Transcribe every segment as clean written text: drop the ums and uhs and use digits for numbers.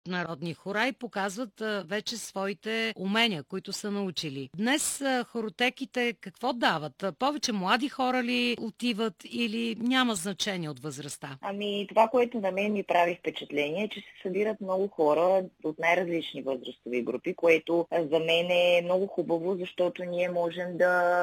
народни хора и показват вече своите умения, които са научили. Днес хоротеките какво дават? Повече млади хора ли отиват или няма значение от възрастта? Ами това, което на мен ми прави впечатление, е, че се събират много хора от най-различни възрастови групи, което за мен е много хубаво, защото ние можем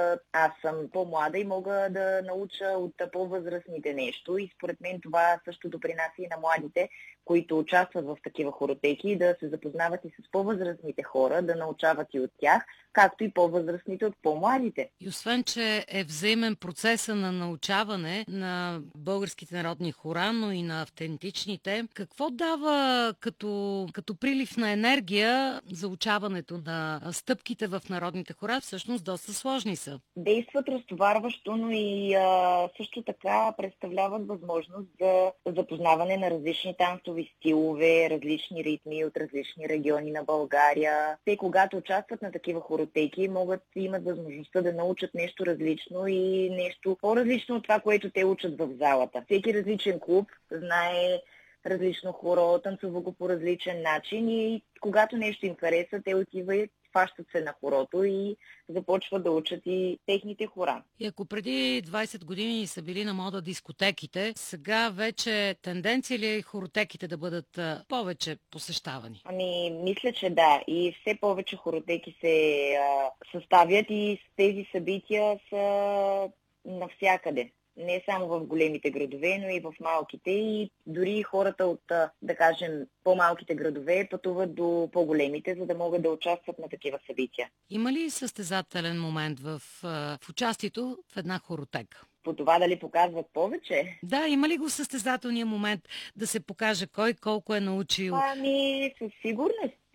Аз съм по-млада и мога да науча от по-възрастните нещо и според мен това също допринася и на младите, които участват в такива хоротеки, да се запознават и с по-възрастните хора, да научават и от тях, както и по-възрастните от по-младите. И освен, че е взаимен процеса на научаване на българските народни хора, но и на автентичните, какво дава като прилив на енергия за учаването на стъпките в народните хора? Всъщност доста сложни са. Действат разтоварващо, но и също така представляват възможност за запознаване на различни танцови стилове, различни ритми от различни региони на България. Те, когато участват на такива хоротеки, имат възможността да научат нещо различно и нещо по-различно от това, което те учат в залата. Всеки различен клуб знае различно хоро, танцува го по различен начин и когато нещо им хареса, те отиват, фащат се на хорото и започват да учат и техните хора. И ако преди 20 години са били на мода дискотеките, сега вече тенденция ли е хоротеките да бъдат повече посещавани? Ами, мисля, че да. И все повече хоротеки се съставят и тези събития са навсякъде. Не само в големите градове, но и в малките. И дори хората от, да кажем, по-малките градове пътуват до по-големите, за да могат да участват на такива събития. Има ли състезателен момент в участието в една хоротека? По това дали показват повече? Да, има ли го състезателния момент да се покаже кой колко е научил? Ами, със сигурност.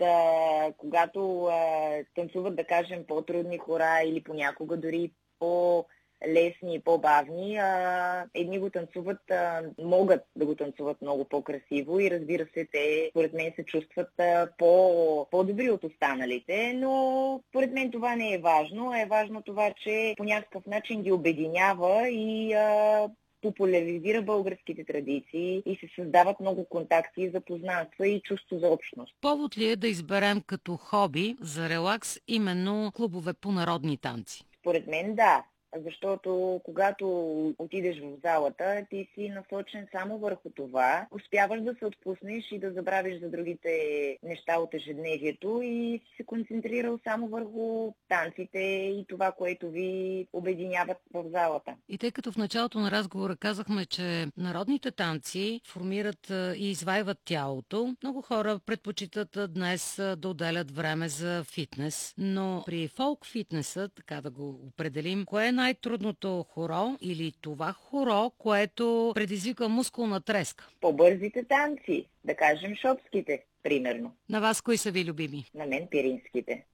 Когато танцуват, да кажем, по-трудни хора или понякога дори по-лесни и по-бавни, едни го танцуват, могат да го танцуват много по-красиво и разбира се, те според мен се чувстват по-добри от останалите, но според мен това не е важно. Е важно това, че по някакъв начин ги обединява и популяризира българските традиции и се създават много контакти за познанства и чувство за общност. Повод ли е да изберем като хоби за релакс именно клубове по народни танци? Според мен да. Защото когато отидеш в залата, ти си насочен само върху това, успяваш да се отпуснеш и да забравиш за другите неща от ежедневието и си се концентрирал само върху танците и това, което ви обединяват в залата. И тъй като в началото на разговора казахме, че народните танци формират и извайват тялото, много хора предпочитат днес да отделят време за фитнес, но при фолк фитнеса, така да го определим, кое е най-трудното хоро или това хоро, което предизвиква мускулна треска? По-бързите танци, да кажем шопските, примерно. На вас кои са ви любими? На мен пиринските.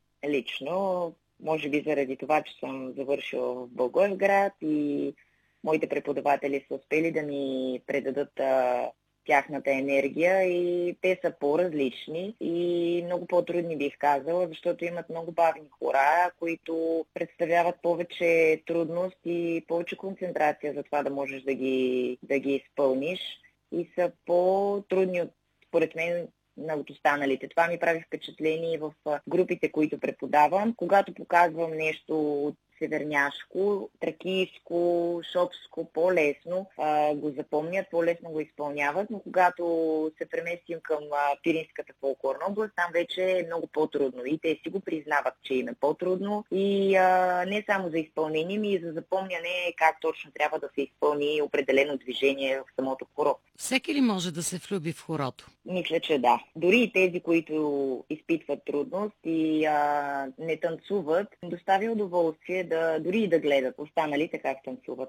Лично, може би заради това, че съм завършила в Благоевград и моите преподаватели са успели да ми предадат тяхната енергия и те са по-различни и много по-трудни бих казала, защото имат много бавни хора, които представляват повече трудност и повече концентрация за това да можеш да ги изпълниш и са по-трудни според мен от останалите. Това ми прави впечатление в групите, които преподавам. Когато показвам нещо от северняшко, тракийско, шопско, по-лесно го запомнят, по-лесно го изпълняват, но когато се преместим към пиринската фолклорна област, там вече е много по-трудно и те си го признават, че им е по-трудно и не само за изпълнение, ми и за запомняне как точно трябва да се изпълни определено движение в самото хоро. Всеки ли може да се влюби в хорото? Мисля, че да. Дори и тези, които изпитват трудност и не танцуват, доставя удоволствие дори и да гледат останалите как танцуват.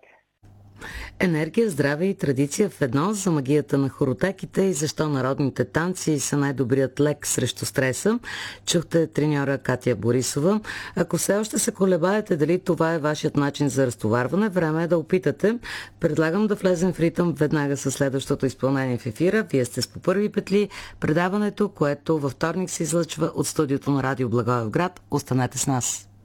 Енергия, здраве и традиция в едно за магията на хоротеките и защо народните танци са най-добрият лек срещу стреса. Чухте треньора Катя Борисова. Ако все още се колебаете дали това е вашият начин за разтоварване, време е да опитате. Предлагам да влезем в ритъм веднага със следващото изпълнение в ефира. Вие сте с По първи петли, предаването, което във вторник се излъчва от студиото на Радио Благоевград. Останете с нас.